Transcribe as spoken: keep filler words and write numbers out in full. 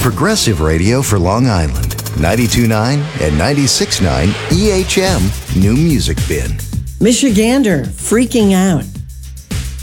Progressive radio for Long Island. ninety-two point nine and ninety-six point nine E H M New Music Bin. Michigander, Freaking Out.